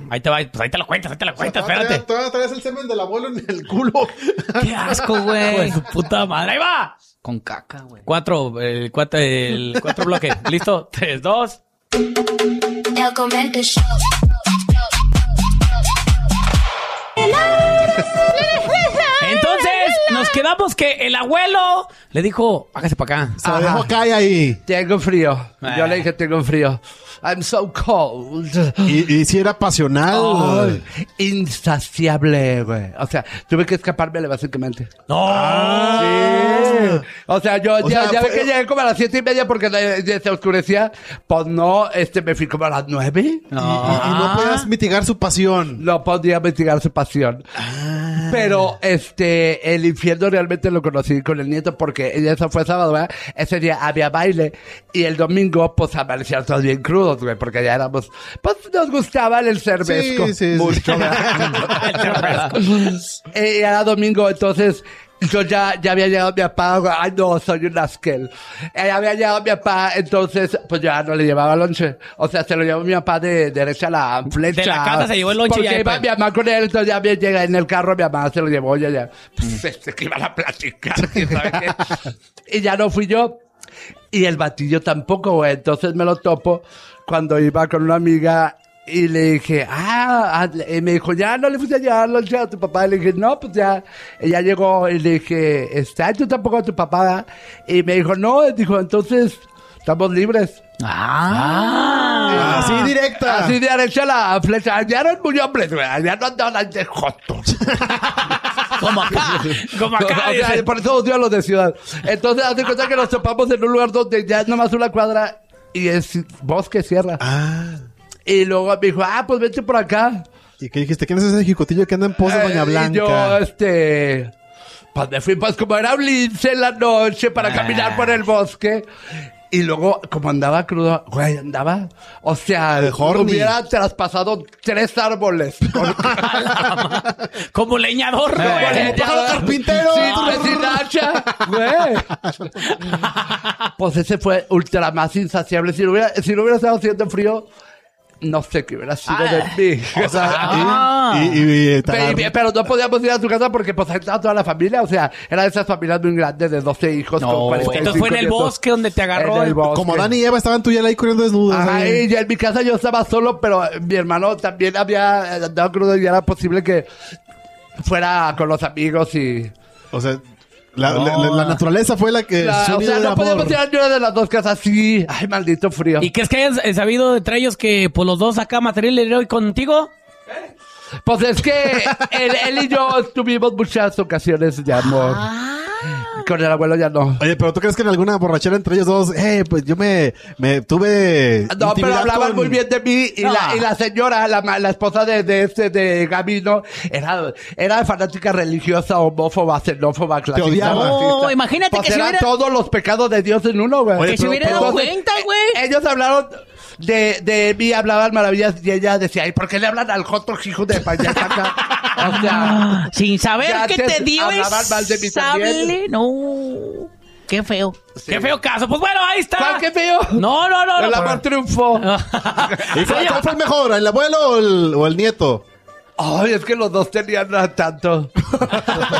Ahí te va, pues ahí te lo cuentas, espérate. Todavía traes el semen del abuelo en el culo. Qué asco, güey. Su puta madre. Ahí va. Con caca, güey. 4 bloque. ¿Listo? 3, 2. El Comento Show. Entonces, nos quedamos que el abuelo le dijo, hágase para acá. Se lo dejó caer ahí. Tengo frío. Yo le dije, tengo frío. I'm so cold. Y si era pasional. Ay, insaciable, güey. O sea, tuve que escaparme básicamente. ¡No! Sí. O sea, yo O sea, ya fue- ve que llegué como a las 7:30 porque se oscurecía. Pues no, me fui como a las 9. Y no podías mitigar su pasión. No podía mitigar su pasión. Pero el infierno realmente lo conocí con el nieto porque eso fue sábado, ¿verdad? Ese día había baile y el domingo pues amanecían todos bien crudos, güey, porque ya éramos, pues nos gustaba el cervezco. Sí. Mucho, ¿verdad? Y era domingo, entonces yo ya había llegado mi papá. Ay, no, soy un asquel. Ya había llegado mi papá, entonces, pues ya no le llevaba lonche. O sea, se lo llevó mi papá de derecha a la flecha. De la casa se llevó el lonche. Porque ya iba después. mi mamá con él, entonces ya me llega en el carro, mi mamá se lo llevó, ya. Pues que iban a platicar, ¿quién sabe qué? Y ya no fui yo. Y el batillo tampoco, güey. Entonces me lo topo cuando iba con una amiga. Y le dije, y me dijo, ya no le fuiste a llevar lonche a tu papá. Y le dije, no, pues ya. Ella llegó y le dije, tú tampoco a tu papá. Y me dijo, no, dijo, entonces, estamos libres. Así directa. Así de derecha a la flecha. Ya eran muy hombres, güey. Ya no andaban de jotos. Como acá. Como acá. O sea, dice. por eso odio a los de ciudad. Entonces, hace cuenta que nos topamos en un lugar donde ya es nomás una cuadra y es bosque, sierra. Y luego me dijo, pues vete por acá. ¿Y qué dijiste? ¿Quién es ese jicotillo que anda en Pozo Doña Blanca? Y yo, pues me fui, pues como era un lince en la noche para caminar por el bosque. Y luego, como andaba crudo, güey, o sea, horny. hubiera traspasado 3 árboles. Como leñador, Como güey. leñador. carpintero. Sin hacha, güey. Pues ese fue ultra más insaciable. Si no hubiera estado haciendo frío, no sé qué hubiera sido de mí. O sea, Pero no podíamos ir a su casa porque pues ahí estaba toda la familia. O sea, era de esas familias muy grandes de 12 hijos. No, con 45 entonces fue en el nietos. bosque donde te agarró. En el bosque. como Dan y Eva estaban tú y él ahí corriendo desnudos. Ajá, ahí. y ya en mi casa yo estaba solo, pero mi hermano también había andado crudo y era posible que fuera con los amigos y... O sea, la naturaleza fue la que... o sonido sea, de no amor. podíamos ir a ninguna de las dos casas así. Ay, maldito frío. ¿Y crees que hayan sabido entre ellos que pues los dos acá material heroico contigo? Pues es que él y yo tuvimos muchas ocasiones de amor. Con el abuelo ya no. Oye, pero ¿tú crees que en alguna borrachera entre ellos dos, pues yo me tuve... No, pero intimidad hablaban con- muy bien de mí y la señora, la esposa de Gabino, era fanática religiosa, homófoba, xenófoba, clasista, odiaba. racista. No, imagínate Pues que si eran hubiera- todos los pecados de Dios en uno, güey. Oye, Que se pero- hubiera dado Entonces, cuenta, güey. ellos hablaron de mí, hablaban maravillas y ella decía, ¿y por qué le hablan al joto hijo de payasa acá? O sea, Sin saber ya que antes te dio hablaban mal de mí también. sable. No. Qué feo. Qué feo caso. Pues bueno, ahí está. ¿Cuál qué feo? No. El amor triunfó. ¿Y cuál fue el mejor? ¿El abuelo o el nieto? Ay, es que los dos tenían tanto.